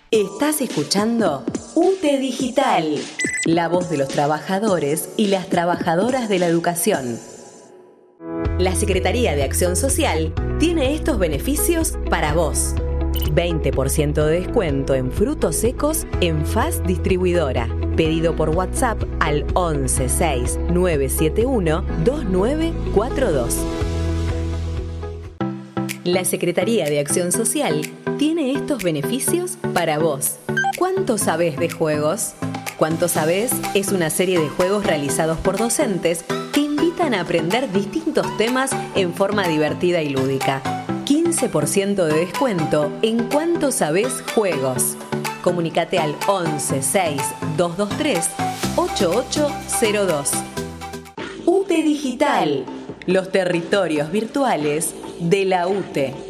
Estás escuchando UTE Digital, la voz de los trabajadores y las trabajadoras de la educación. La Secretaría de Acción Social tiene estos beneficios para vos. 20% de descuento en frutos secos en FAS Distribuidora. Pedido por WhatsApp al 11 6 971 2942. La Secretaría de Acción Social tiene estos beneficios para vos. ¿Cuánto sabés de juegos? ¿Cuánto sabés? Es una serie de juegos realizados por docentes que invitan a aprender distintos temas en forma divertida y lúdica. 15% de descuento en Cuánto Sabés Juegos. Comunícate al 11 6 223 8802. UTE Digital, los territorios virtuales de la UTE.